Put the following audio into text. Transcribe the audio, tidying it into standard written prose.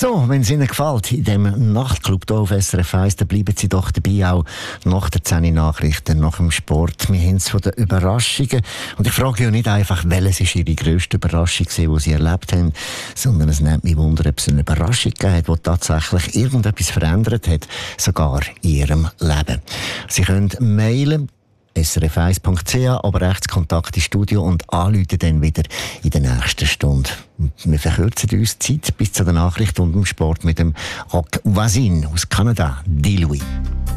So, wenn es Ihnen gefällt, in diesem Nachtclub hier auf SRF 1, dann bleiben Sie doch dabei, auch nach der 10 Nachrichten, nach dem Sport. Wir haben es von den Überraschungen. Und ich frage ja nicht einfach, welches ist Ihre grösste Überraschung war, die Sie erlebt haben, sondern es nimmt mich Wunder, ob es eine Überraschung gegeben hat, die tatsächlich irgendetwas verändert hat, sogar in Ihrem Leben. Sie können mailen, srf1.ch, aber rechts Kontakt ins Studio und anrufen dann wieder in der nächsten Stunde. Wir verkürzen uns die Zeit bis zu der Nachricht und dem Sport mit dem Rock Voisin aus Kanada, Dilouis.